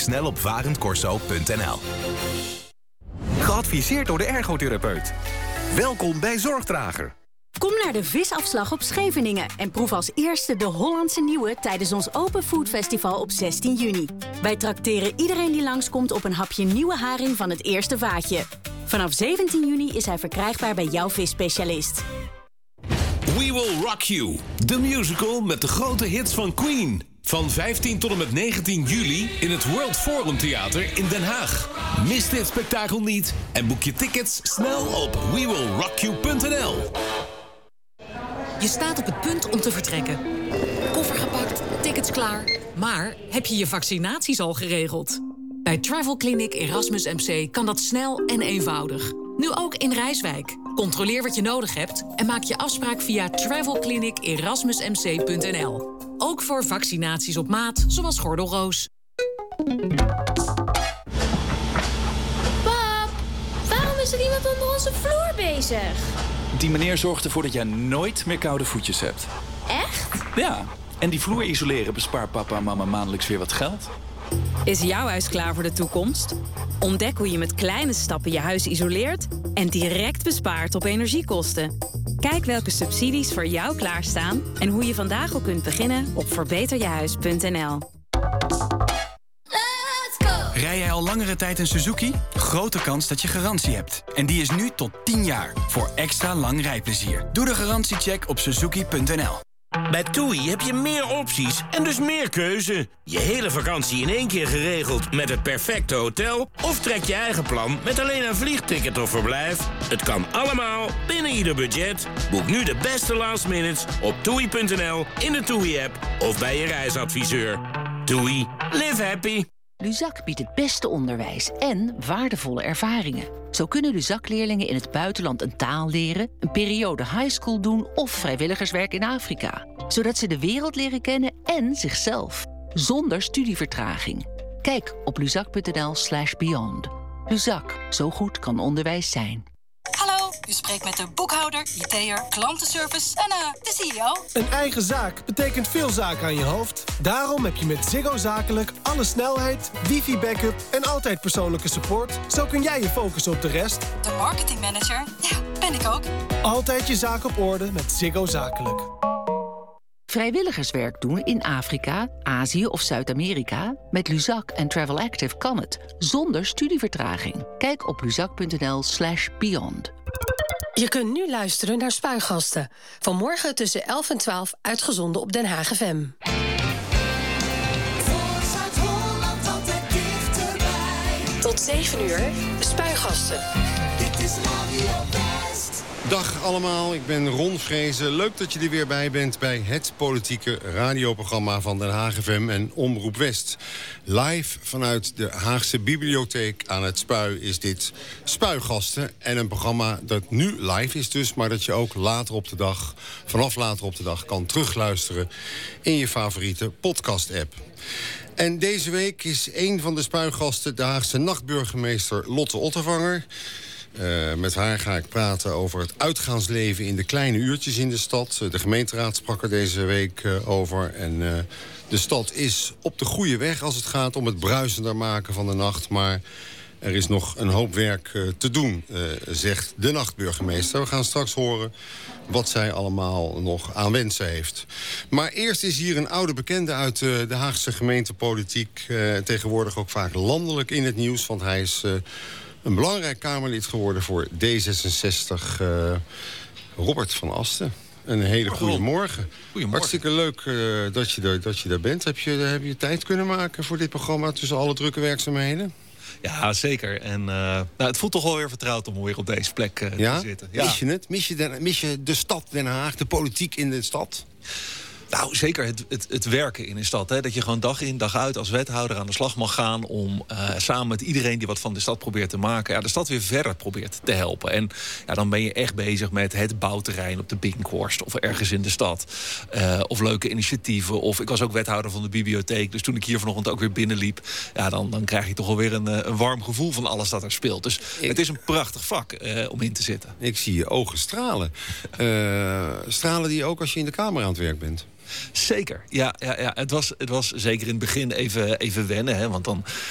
snel op warendcorso.nl. Geadviseerd door de ergotherapeut. Welkom bij Zorgdrager. Kom naar de visafslag op Scheveningen en proef als eerste de Hollandse Nieuwe tijdens ons Open Food Festival op 16 juni. Wij trakteren iedereen die langskomt op een hapje nieuwe haring van het eerste vaatje. Vanaf 17 juni is hij verkrijgbaar bij jouw visspecialist. We Will Rock You, de musical met de grote hits van Queen. Van 15 tot en met 19 juli in het World Forum Theater in Den Haag. Mis dit spektakel niet en boek je tickets snel op wewillrockyou.nl. Je staat op het punt om te vertrekken. Koffer gepakt, tickets klaar. Maar heb je je vaccinaties al geregeld? Bij Travel Clinic Erasmus MC kan dat snel en eenvoudig. Nu ook in Rijswijk. Controleer wat je nodig hebt en maak je afspraak via travelclinicerasmusmc.nl. Ook voor vaccinaties op maat, zoals gordelroos. Pap, waarom is er iemand onder onze vloer bezig? Die meneer zorgt ervoor dat jij nooit meer koude voetjes hebt. Echt? Ja, en die vloer isoleren bespaart papa en mama maandelijks weer wat geld. Is jouw huis klaar voor de toekomst? Ontdek hoe je met kleine stappen je huis isoleert en direct bespaart op energiekosten. Kijk welke subsidies voor jou klaarstaan en hoe je vandaag al kunt beginnen op verbeterjehuis.nl. Rij jij al langere tijd een Suzuki? Grote kans dat je garantie hebt. En die is nu tot 10 jaar, voor extra lang rijplezier. Doe de garantiecheck op suzuki.nl. Bij TUI heb je meer opties en dus meer keuze. Je hele vakantie in één keer geregeld met het perfecte hotel... of trek je eigen plan met alleen een vliegticket of verblijf. Het kan allemaal binnen ieder budget. Boek nu de beste last minutes op TUI.nl, in de TUI-app of bij je reisadviseur. TUI. Live happy. Luzak biedt het beste onderwijs en waardevolle ervaringen. Zo kunnen Luzak-leerlingen in het buitenland een taal leren... een periode highschool doen of vrijwilligerswerk in Afrika. Zodat ze de wereld leren kennen en zichzelf. Zonder studievertraging. Kijk op luzak.nl/beyond. Luzak, zo goed kan onderwijs zijn. Hallo, u spreekt met de boekhouder, IT'er, klantenservice en de CEO. Een eigen zaak betekent veel zaken aan je hoofd. Daarom heb je met Ziggo Zakelijk alle snelheid, wifi-backup en altijd persoonlijke support. Zo kun jij je focussen op de rest. De marketingmanager, ja, ben ik ook. Altijd je zaak op orde met Ziggo Zakelijk. Vrijwilligerswerk doen in Afrika, Azië of Zuid-Amerika? Met Luzak en Travel Active kan het, zonder studievertraging. Kijk op luzak.nl/beyond. Je kunt nu luisteren naar Spuigasten. Vanmorgen tussen 11 en 12 uitgezonden op Den Haag FM. Tot 7 uur, Spuigasten. Dit is Radio West. Dag allemaal, ik ben Ron Vrezen. Leuk dat je er weer bij bent bij het politieke radioprogramma van Den Haag FM en Omroep West. Live vanuit de Haagse Bibliotheek aan het Spui is dit Spuigasten. En een programma dat nu live is dus, maar dat je ook later op de dag, vanaf later op de dag kan terugluisteren in je favoriete podcast-app. En deze week is een van de spuigasten de Haagse nachtburgemeester Lotte Ottervanger. Met haar ga ik praten over het uitgaansleven in de kleine uurtjes in de stad. De gemeenteraad sprak er deze week over. En de stad is op de goede weg als het gaat om het bruisender maken van de nacht. Maar er is nog een hoop werk te doen, zegt de nachtburgemeester. We gaan straks horen wat zij allemaal nog aan wensen heeft. Maar eerst is hier een oude bekende uit de Haagse gemeentepolitiek. Tegenwoordig ook vaak landelijk in het nieuws, want hij is een belangrijk Kamerlid geworden voor D66, Robert van Asten. Een hele goede morgen. Hartstikke leuk dat je daar bent. Heb je tijd kunnen maken voor dit programma tussen alle drukke werkzaamheden? Ja, zeker. En het voelt toch wel weer vertrouwd om weer op deze plek te zitten. Ja. Mis je het? Mis je de stad Den Haag, de politiek in de stad? Nou, zeker het werken in een stad. Hè? Dat je gewoon dag in, dag uit als wethouder aan de slag mag gaan om samen met iedereen die wat van de stad probeert te maken, de stad weer verder probeert te helpen. En dan ben je echt bezig met het bouwterrein op de Binkhorst of ergens in de stad. Of leuke initiatieven. Of ik was ook wethouder van de bibliotheek. Dus toen ik hier vanochtend ook weer binnenliep, dan krijg je toch wel weer een warm gevoel van alles dat er speelt. Dus het is een prachtig vak om in te zitten. Ik zie je ogen stralen. Stralen die ook als je in de Kamer aan het werk bent? Zeker, ja. Het was zeker in het begin even wennen. Hè, want dan